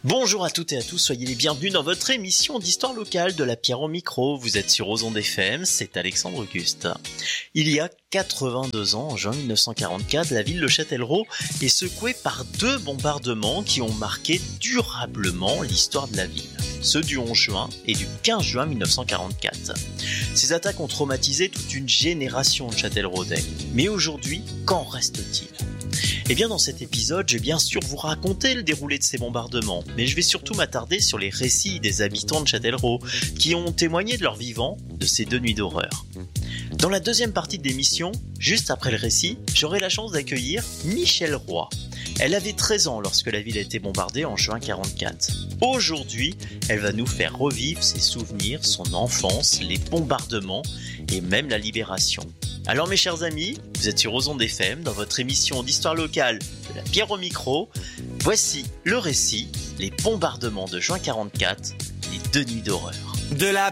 Bonjour à toutes et à tous, soyez les bienvenus dans votre émission d'histoire locale de la Pierre au micro. Vous êtes sur Ozon FM, c'est Alexandre Auguste. Il y a 82 ans, en juin 1944, la ville de Châtellerault est secouée par 2 bombardements qui ont marqué durablement l'histoire de la ville. Ceux du 11 juin et du 15 juin 1944. Ces attaques ont traumatisé toute une génération de Châtelleraudais. Mais aujourd'hui, qu'en reste-t-il ? Eh bien, dans cet épisode, je vais bien sûr vous raconter le déroulé de ces bombardements, mais je vais surtout m'attarder sur les récits des habitants de Châtellerault qui ont témoigné de leur vivant de ces 2 nuits d'horreur. Dans la deuxième partie de l'émission, juste après le récit, j'aurai la chance d'accueillir Michèle Roy. Elle avait 13 ans lorsque la ville a été bombardée en juin 1944. Aujourd'hui, elle va nous faire revivre ses souvenirs, son enfance, les bombardements et même la libération. Alors mes chers amis, vous êtes sur Ozon FM dans votre émission d'histoire locale de la Pierre au micro. Voici le récit, les bombardements de juin 1944, les 2 nuits d'horreur. De la